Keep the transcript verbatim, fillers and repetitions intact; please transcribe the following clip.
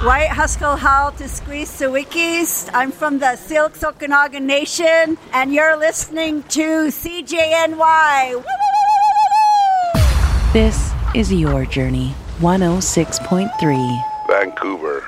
White Haskell Howl to Squeeze Sawikis. I'm from the Silks Okanagan Nation, and you're listening to C J N Y. This is Your Journey, one oh six point three. Vancouver.